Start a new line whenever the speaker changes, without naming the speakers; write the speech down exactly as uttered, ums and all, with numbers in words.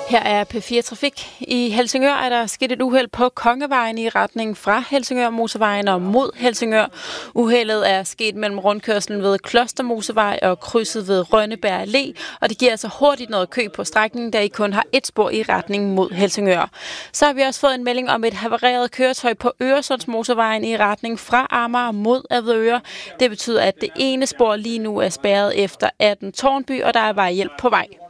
Her er P fire Trafik. I Helsingør er der sket et uheld på Kongevejen i retning fra Helsingør Motorvejen og mod Helsingør. Uheldet er sket mellem rundkørslen ved Klostermosevej og krydset ved Rønneberg Allé, og det giver altså hurtigt noget kø på strækningen, da I kun har et spor i retning mod Helsingør. Så har vi også fået en melding om et havareret køretøj på Øresundsmotorvejen i retning fra Amager mod Avedøre. Det betyder, at det ene spor lige nu er spærret efter atten Tårnby, og der er vejhjælp på vej.